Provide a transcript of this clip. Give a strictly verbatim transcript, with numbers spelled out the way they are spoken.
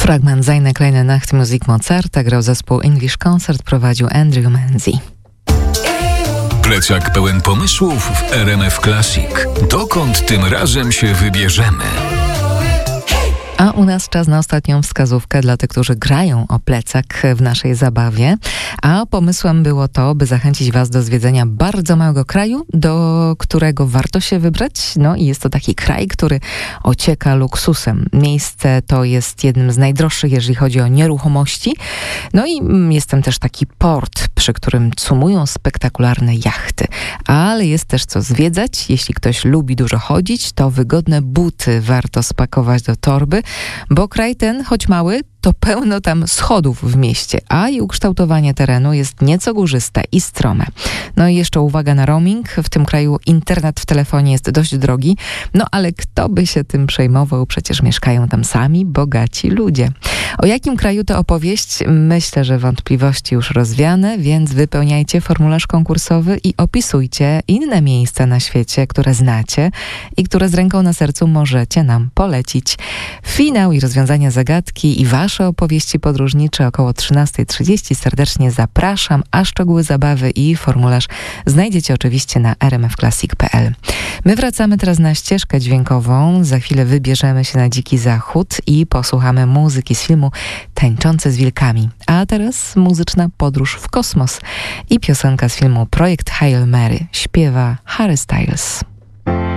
Fragment Seine kleine Nachtmusik Mozarta grał zespół English Concert, prowadził Andrew Manzi. Plecak pełen pomysłów w R M F Classic. Dokąd tym razem się wybierzemy? A u nas czas na ostatnią wskazówkę dla tych, którzy grają o plecak w naszej zabawie. A pomysłem było to, by zachęcić Was do zwiedzenia bardzo małego kraju, do którego warto się wybrać. No i jest to taki kraj, który ocieka luksusem. Miejsce to jest jednym z najdroższych, jeżeli chodzi o nieruchomości. No i jest tam też taki port, przy którym cumują spektakularne jachty. Ale jest też co zwiedzać. Jeśli ktoś lubi dużo chodzić, to wygodne buty warto spakować do torby, bo kraj ten, choć mały, to pełno tam schodów w mieście, a i ukształtowanie terenu jest nieco górzyste i strome. No i jeszcze uwaga na roaming. W tym kraju internet w telefonie jest dość drogi, no ale kto by się tym przejmował? Przecież mieszkają tam sami bogaci ludzie. O jakim kraju to opowieść? Myślę, że wątpliwości już rozwiane, więc wypełniajcie formularz konkursowy i opisujcie inne miejsca na świecie, które znacie i które z ręką na sercu możecie nam polecić. Finał i rozwiązania zagadki i wasze Wasze opowieści podróżnicze około trzynasta trzydzieści. Serdecznie zapraszam, a szczegóły zabawy i formularz znajdziecie oczywiście na r m f classic kropka p l. My wracamy teraz na ścieżkę dźwiękową. Za chwilę wybierzemy się na Dziki Zachód i posłuchamy muzyki z filmu Tańczące z wilkami. A teraz muzyczna podróż w kosmos i piosenka z filmu Projekt Hail Mary. Śpiewa Harry Styles.